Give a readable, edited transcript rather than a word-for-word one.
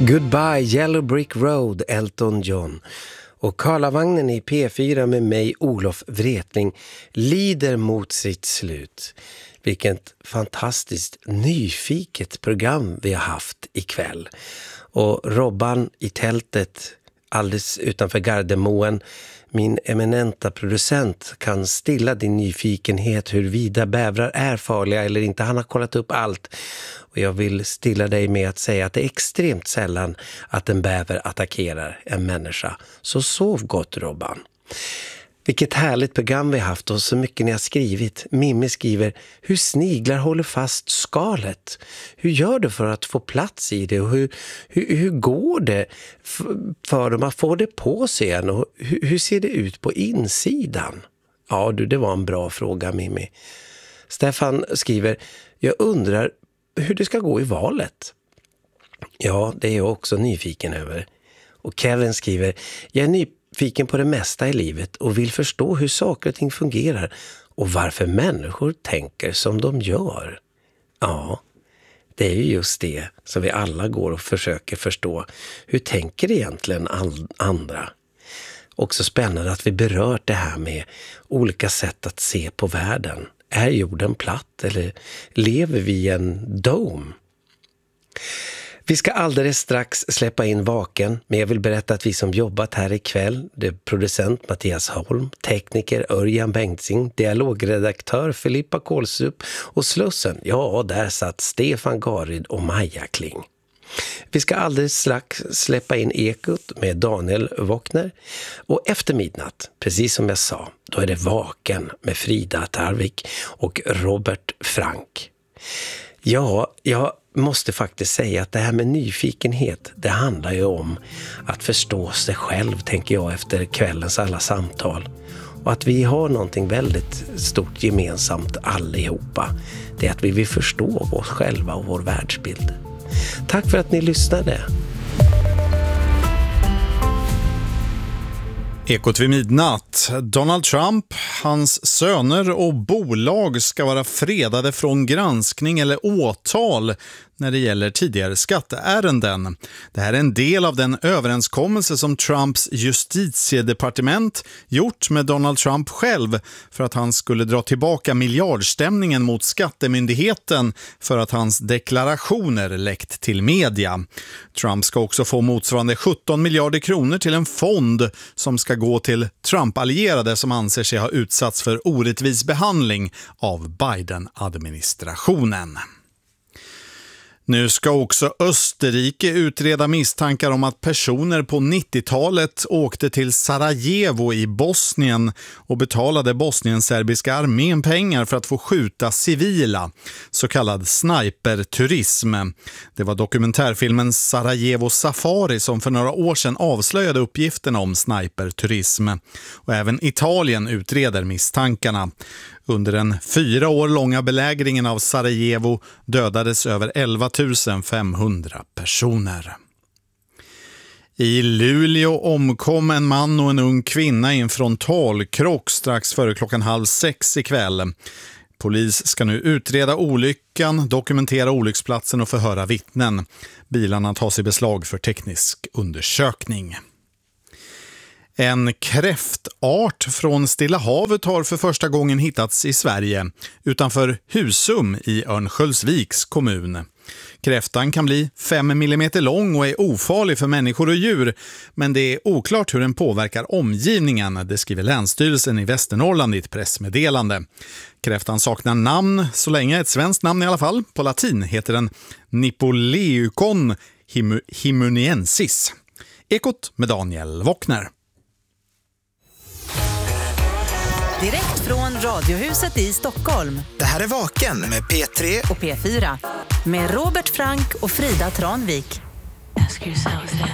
Goodbye Yellow Brick Road, Elton John. Och Karlavagnen i P4 med mig, Olof Wretling, lider mot sitt slut. Vilket fantastiskt nyfiket program vi har haft ikväll. Och Robban i tältet alldeles utanför Gardermoen, min eminenta producent, kan stilla din nyfikenhet huruvida bävrar är farliga eller inte. Han har kollat upp allt. Och jag vill stilla dig med att säga att det är extremt sällan att en bäver attackerar en människa. Så sov gott, Robban. Vilket härligt program vi har haft och så mycket ni har skrivit. Mimmi skriver, hur sniglar håller fast skalet? Hur gör du för att få plats i det? Och hur går det för dem att få det på sig igen? Och hur ser det ut på insidan? Ja du, det var en bra fråga, Mimmi. Stefan skriver, jag undrar hur det ska gå i valet. Ja, det är jag också nyfiken över. Och Kevin skriver, jag är nyfiken på det mesta i livet och vill förstå hur saker och ting fungerar och varför människor tänker som de gör. Ja, det är ju just det som vi alla går och försöker förstå. Hur tänker egentligen andra? Också spännande att vi berört det här med olika sätt att se på världen. Är jorden platt eller lever vi i en dome? Vi ska alldeles strax släppa in Vaken, men jag vill berätta att vi som jobbat här ikväll, det är producent Mattias Holm, tekniker Örjan Bengtzing, dialogredaktör Filippa Kålsup och Slussen, ja där satt Stefan Garid och Maja Kling. Vi ska alldeles strax släppa in Ekot med Daniel Wokner och efter midnatt, precis som jag sa, då är det Vaken med Frida Tarvik och Robert Frank. Ja, jag måste faktiskt säga att det här med nyfikenhet, det handlar ju om att förstå sig själv, tänker jag, efter kvällens alla samtal. Och att vi har någonting väldigt stort gemensamt allihopa. Det är att vi vill förstå oss själva och vår världsbild. Tack för att ni lyssnade. Ekot vid midnatt. Donald Trump, hans söner och bolag ska vara fredade från granskning eller åtal när det gäller tidigare skatteärenden. Det här är en del av den överenskommelse som Trumps justitiedepartement gjort med Donald Trump själv för att han skulle dra tillbaka miljardstämningen mot skattemyndigheten för att hans deklarationer läckt till media. Trump ska också få motsvarande 17 miljarder kronor till en fond som ska gå till Trump-allierade som anser sig ha utsatts för orättvis behandling av Biden-administrationen. Nu ska också Österrike utreda misstankar om att personer på 90-talet åkte till Sarajevo i Bosnien och betalade bosnienserbiska armén pengar för att få skjuta civila, så kallad sniperturism. Det var dokumentärfilmen Sarajevo Safari som för några år sedan avslöjade uppgifterna om sniperturism. Och även Italien utreder misstankarna. Under den 4 år långa belägringen av Sarajevo dödades över 11 500 personer. I Luleå omkom en man och en ung kvinna i en frontalkrock strax före 5:30 ikväll. Polis ska nu utreda olyckan, dokumentera olycksplatsen och förhöra vittnen. Bilarna tas i beslag för teknisk undersökning. En kräftart från Stilla havet har för första gången hittats i Sverige utanför Husum i Örnsköldsviks kommun. Kräftan kan bli 5 mm lång och är ofarlig för människor och djur, men det är oklart hur den påverkar omgivningen, det skriver Länsstyrelsen i Västernorrland i ett pressmeddelande. Kräftan saknar namn, så länge ett svenskt namn i alla fall. På latin heter den Nipoleucon himuniensis. Ekot med Daniel Wokner. Direkt från Radiohuset i Stockholm. Det här är Vaken med P3 och P4 med Robert Frank och Frida Tranvik.